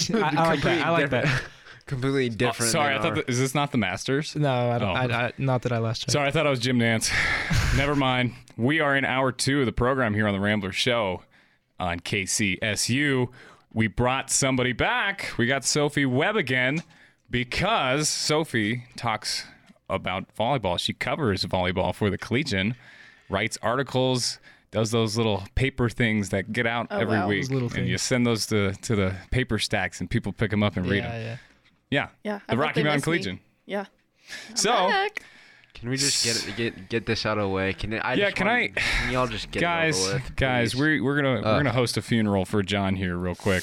I like that. I like that. Completely different. Sorry, I thought is this not the Masters? No, I don't. Not that I last checked. Sorry, I thought I was Jim Nance. Never mind. We are in hour 2 of the program here on the Rambler Show on KCSU. We brought somebody back. We got Sophie Webb again because Sophie talks about volleyball. She covers volleyball for the Collegian, writes articles, does those little paper things that get out every week. And you send those to the paper stacks and people pick them up and read them. Yeah. The Rocky Mountain Collegian. Yeah. Can we just get this out of the way? Can y'all just get guys, it over with? Guys, we're gonna host a funeral for John here real quick.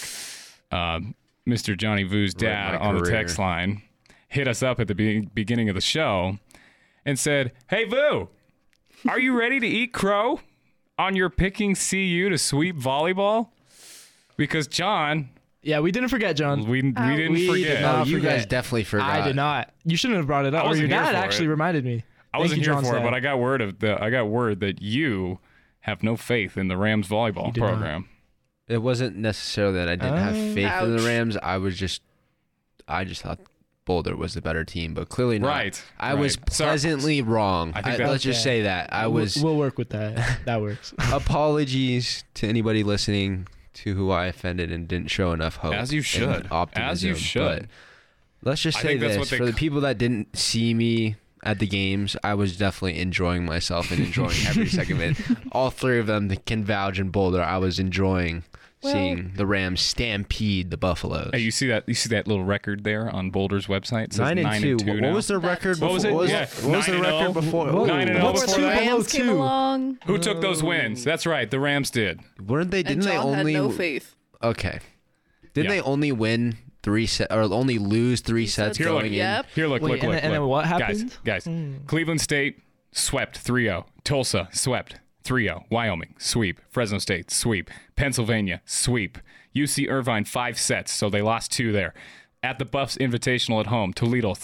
Mr. Johnny Vu's dad on the text line hit us up at the beginning of the show and said, "Hey Vu, are you ready to eat crow on your picking CU to sweep volleyball?" Because John. Yeah, we didn't forget, John. We didn't forget. No, you guys definitely forgot. I did not. You shouldn't have brought it up. Your dad actually reminded me. I wasn't here for it, but I got word that you have no faith in the Rams volleyball program. It wasn't necessarily that I didn't have faith in the Rams. I just thought Boulder was the better team, but clearly not. Right. I was pleasantly wrong. Let's just say that. We'll work with that. That works. Apologies to anybody listening to who I offended and didn't show enough hope. As you should. As you should. But let's just say this. For the people that didn't see me at the games, I was definitely enjoying myself and enjoying every second of it. All three of them can vouch in Boulder. I was enjoying seeing the Rams stampede the Buffaloes. Hey, you see that little record there on Boulder's website? It says 9-2. What was their record before? What was the record before? 9-0 before that. Rams came along. Who took those wins? That's right, the Rams did. Weren't they? Didn't they only? Had no faith. Okay. Didn't they only win 3 sets or only lose 3 sets going in? Yep. Here, look. And then what happened? Guys, Cleveland State swept 3-0. Tulsa swept 3-0. Wyoming, sweep. Fresno State, sweep. Pennsylvania, sweep. UC Irvine, 5 sets, so they lost 2 there. At the Buffs Invitational at home, Toledo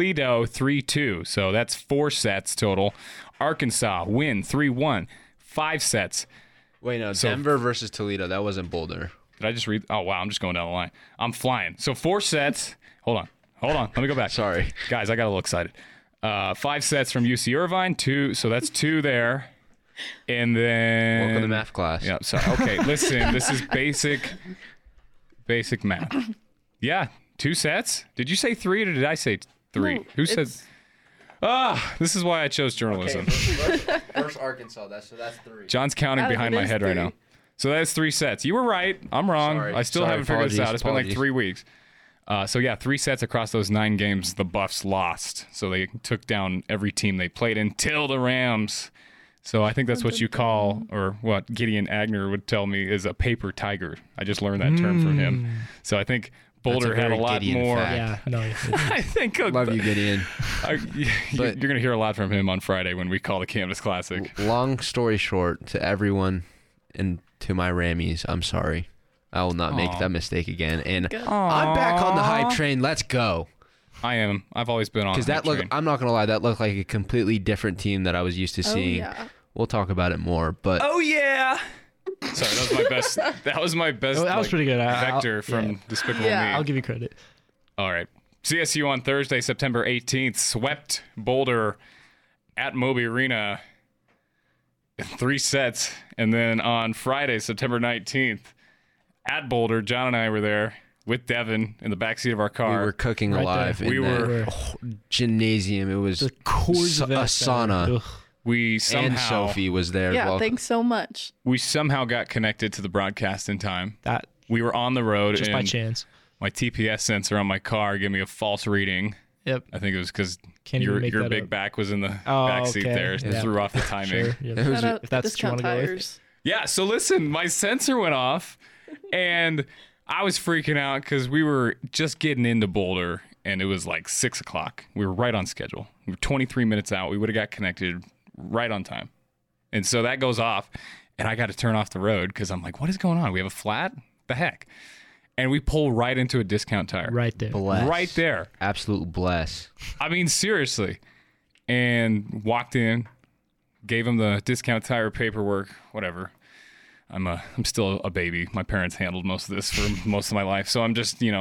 3-2, so that's 4 sets total. Arkansas, win 3-1, 5 sets. Wait, no, Denver versus Toledo, that wasn't Boulder. Did I just read? Oh, wow, I'm just going down the line. I'm flying. So 4 sets. Hold on. Let me go back. Sorry. Guys, I got a little excited. 5 sets from UC Irvine, 2, so that's 2 there. And then welcome to math class. Yeah. So okay, listen. This is basic math. Yeah, 2 sets. Did you say 3 or did I say 3? No, who said? This is why I chose journalism. Okay, first Arkansas. That's 3. John's counting behind my head 3. Right now. So that's 3 sets. You were right. I'm wrong. Sorry. I still haven't figured this out. It's been like 3 weeks. So yeah, 3 sets across those 9 games. The Buffs lost, so they took down every team they played until the Rams. So I think that's what you call, or what Gideon Agner would tell me, is a paper tiger. I just learned that term from him. So I think Boulder had a lot Gideon more. Fact. Yeah, no. I think. Love you, Gideon. You're going to hear a lot from him on Friday when we call the Canvas Classic. Long story short, to everyone and to my Rammies, I'm sorry. I will not make that mistake again. And I'm back on the hype train. Let's go. I am. I've always been on. Because I'm not gonna lie, that looked like a completely different team that I was used to seeing. Yeah. We'll talk about it more, but yeah. Sorry, that was my best. That was my best. That was pretty good. Vector from Despicable Me. I'll give you credit. All right. CSU on Thursday, September 18th, swept Boulder at Moby Arena in 3 sets, and then on Friday, September 19th, at Boulder, John and I were there with Devin in the backseat of our car. we were cooking Right alive there. in that gymnasium. It was The cores a of that sauna. Ugh. We And somehow Sophie was there. Yeah, Welcome. thanks so much. got connected to the broadcast in time. That We were on the road, just and by chance. my TPS sensor on my car gave me a false reading. Yep. I think it was because Can't even make your that big up. back was in the Oh, back seat okay. there. It Yeah. threw off the timing. Sure. Yeah. It was- Shout out if that's what you Discount wanna go with. Tires. Yeah, so listen, my sensor went off, and I was freaking out because we were just getting into Boulder, and it was like 6 o'clock. We were right on schedule. We were 23 minutes out. We would have got connected right on time. And so that goes off, and I got to turn off the road because I'm like, what is going on? We have a flat? The heck? And we pull right into a Discount Tire. Right there. Bless. Right there. Absolute bless. I mean, seriously. And walked in, gave him the Discount Tire paperwork, whatever. I'm still a baby. My parents handled most of this for most of my life. So I'm just,